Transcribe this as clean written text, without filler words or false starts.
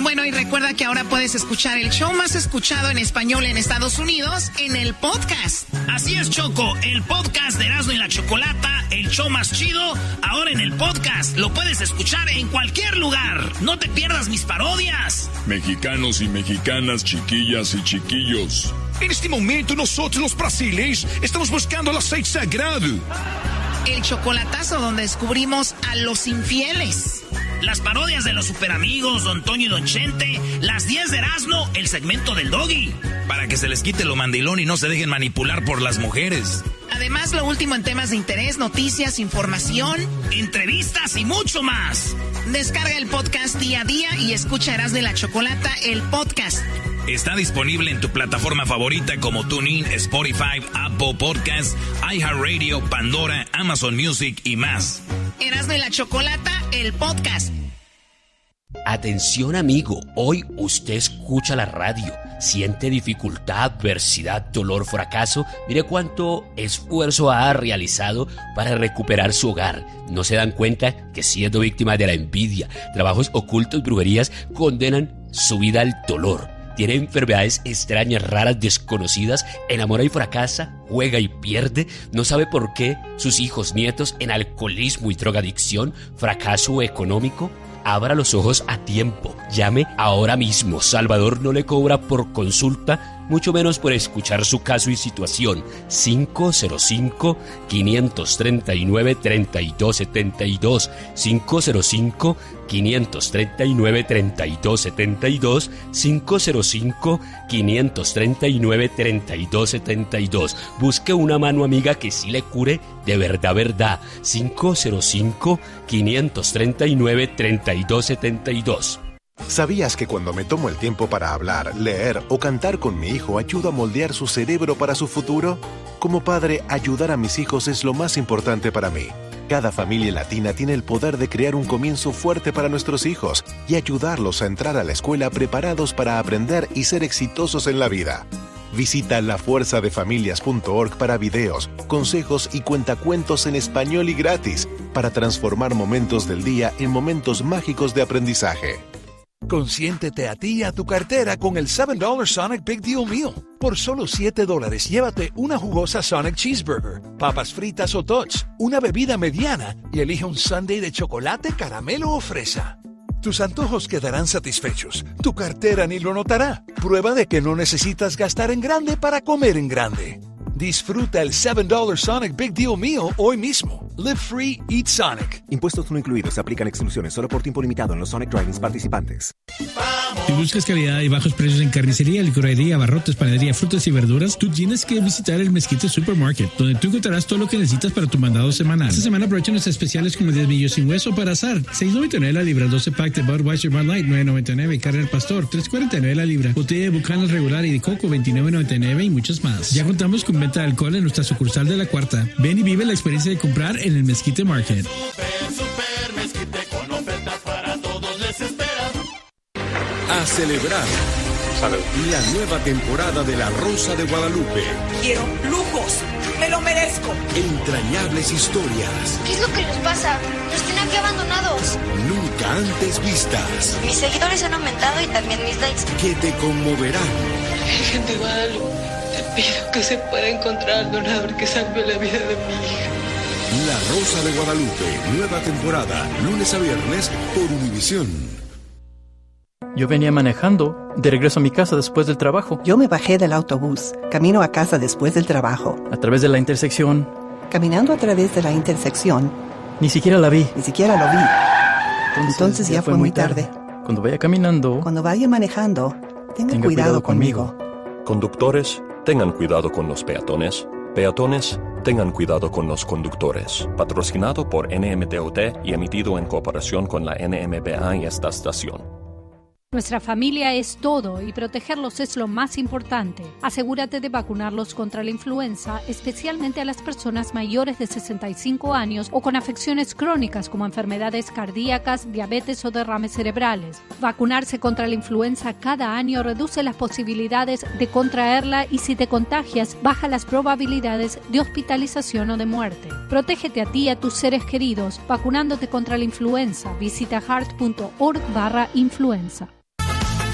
Bueno, y recuerda que ahora puedes escuchar el show más escuchado en español en Estados Unidos en el podcast. Así es, Choco, el podcast de Erasmo y la Chocolata, el show más chido, ahora en el podcast. Lo puedes escuchar en cualquier lugar. No te pierdas mis parodias. Mexicanos y mexicanas, chiquillas y chiquillos. En este momento nosotros los brasileños estamos buscando el aceite sagrado. El chocolatazo donde descubrimos a los infieles. Las parodias de los superamigos, Don Toño y Don Chente, las 10 de Erasmo, el segmento del Doggy. Para que se les quite lo mandilón y no se dejen manipular por las mujeres. Además, lo último en temas de interés, noticias, información, entrevistas y mucho más. Descarga el podcast día a día y escucha Erasmo y la Chocolata, el podcast. Está disponible en tu plataforma favorita como TuneIn, Spotify, Apple Podcasts, iHeartRadio, Pandora, Amazon Music y más. Erasmo y la Chocolata, el podcast. Atención amigo, hoy usted escucha la radio, siente dificultad, adversidad, dolor, fracaso. Mire cuánto esfuerzo ha realizado para recuperar su hogar. ¿No se dan cuenta que siendo víctima de la envidia, trabajos ocultos, brujerías, condenan su vida al dolor? Tiene enfermedades extrañas, raras, desconocidas, enamora y fracasa, juega y pierde, no sabe por qué sus hijos, nietos en alcoholismo y drogadicción, fracaso económico. Abra los ojos a tiempo, llame ahora mismo. Salvador no le cobra por consulta, mucho menos por escuchar su caso y situación. 505-539-3272, 505-539-3272, 505-539-3272. Busque una mano amiga que sí le cure de verdad, verdad. 505-539-3272. ¿Sabías que cuando me tomo el tiempo para hablar, leer o cantar con mi hijo ayudo a moldear su cerebro para su futuro? Como padre, ayudar a mis hijos es lo más importante para mí. Cada familia latina tiene el poder de crear un comienzo fuerte para nuestros hijos y ayudarlos a entrar a la escuela preparados para aprender y ser exitosos en la vida. Visita lafuerzadefamilias.org para videos, consejos y cuentacuentos en español y gratis para transformar momentos del día en momentos mágicos de aprendizaje. Consiéntete a ti y a tu cartera con el $7 Sonic Big Deal Meal. Por solo $7, llévate una jugosa Sonic Cheeseburger, papas fritas o tots, una bebida mediana y elige un sundae de chocolate, caramelo o fresa. Tus antojos quedarán satisfechos. Tu cartera ni lo notará. Prueba de que no necesitas gastar en grande para comer en grande. Disfruta el $7 Sonic Big Deal Meal hoy mismo. Live free, eat Sonic. Impuestos no incluidos. Se aplican exclusiones solo por tiempo limitado en los Sonic Drive-ins participantes. Si buscas calidad y bajos precios en carnicería, licorería, abarrotes, panadería, frutas y verduras, tú tienes que visitar el Mezquite Supermarket, donde tú encontrarás todo lo que necesitas para tu mandado semanal. Esta semana aprovecha nuestros especiales como 10 millos sin hueso para asar, $6.99 la libra, 12 pack de Budweiser Bud Light, $9.99, carne al pastor, $3.49 la libra, botella de Buchanan regular y de coco, $29.99 y muchos más. Ya contamos con venta de alcohol en nuestra sucursal de La Cuarta. Ven y vive la experiencia de comprar en el Mezquite Market. Super Mezquite con ofertas para todos les espera. A celebrar. ¡Salud! La nueva temporada de La Rosa de Guadalupe. Quiero lujos, me lo merezco. Entrañables historias. ¿Qué es lo que nos pasa? Nos tienen aquí abandonados. Nunca antes vistas. Mis seguidores han aumentado y también mis likes. Que te conmoverán. Virgen de Guadalupe, te pido que se pueda encontrar al donador que salve la vida de mi hija. La Rosa de Guadalupe, nueva temporada, lunes a viernes por Univisión. Yo venía manejando de regreso a mi casa después del trabajo. Yo me bajé del autobús, camino a casa después del trabajo. A través de la intersección. Caminando a través de la intersección. Ni siquiera la vi. Ni siquiera lo vi. Entonces ya fue muy tarde. Cuando vaya caminando. Cuando vaya manejando, tenga cuidado conmigo. Conductores, tengan cuidado con los peatones. Peatones, tengan cuidado con los conductores. Patrocinado por NMTOT y emitido en cooperación con la NMBA y esta estación. Nuestra familia es todo y protegerlos es lo más importante. Asegúrate de vacunarlos contra la influenza, especialmente a las personas mayores de 65 años o con afecciones crónicas como enfermedades cardíacas, diabetes o derrames cerebrales. Vacunarse contra la influenza cada año reduce las posibilidades de contraerla y si te contagias, baja las probabilidades de hospitalización o de muerte. Protégete a ti y a tus seres queridos vacunándote contra la influenza. Visita heart.org/influenza.